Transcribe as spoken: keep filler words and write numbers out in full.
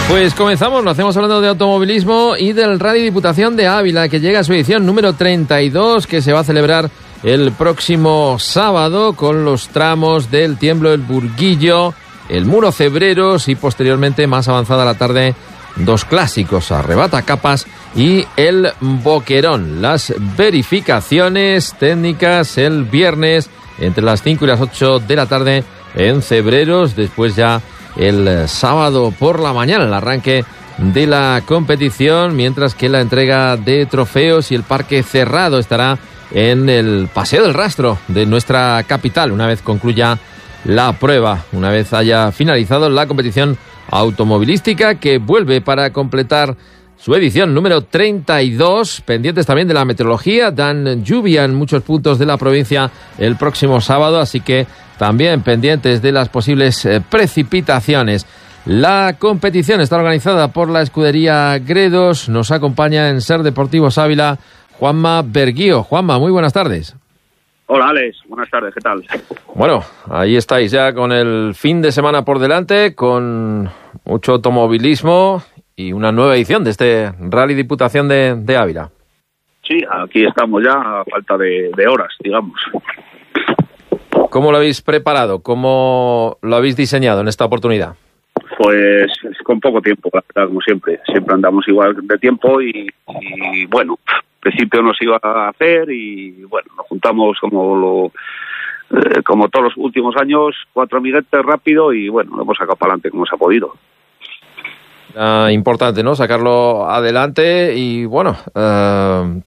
Pues comenzamos, lo hacemos hablando de automovilismo y del Rally Diputación de Ávila, que llega a su edición número treinta y dos, que se va a celebrar el próximo sábado con los tramos del Tiemblo del Burguillo, el Muro Cebreros y posteriormente, más avanzada la tarde, dos clásicos, Arrebata Capas y el Boquerón. Las verificaciones técnicas el viernes entre las cinco y las ocho de la tarde en Cebreros, después ya el sábado por la mañana el arranque de la competición, mientras que la entrega de trofeos y el parque cerrado estará en el Paseo del Rastro de nuestra capital, una vez concluya la prueba, una vez haya finalizado la competición automovilística, que vuelve para completar su edición número treinta y dos, pendientes también de la meteorología. Dan lluvia en muchos puntos de la provincia el próximo sábado, así que también pendientes de las posibles eh, precipitaciones. La competición está organizada por la escudería Gredos. Nos acompaña en Ser Deportivos Ávila Juanma Berguío. Juanma, muy buenas tardes. Hola, Alex. Buenas tardes. ¿Qué tal? Bueno, ahí estáis ya con el fin de semana por delante, con mucho automovilismo y una nueva edición de este Rally Diputación de, de Ávila. Sí, aquí estamos ya a falta de, de horas, digamos. ¿Cómo lo habéis preparado? ¿Cómo lo habéis diseñado en esta oportunidad? Pues con poco tiempo, como siempre. Siempre andamos igual de tiempo y, y bueno, al principio nos iba a hacer y bueno, nos juntamos como lo eh, como todos los últimos años, cuatro amiguetes rápido y bueno, lo hemos sacado para adelante como se ha podido. Uh, importante, ¿no? Sacarlo adelante y, bueno, uh,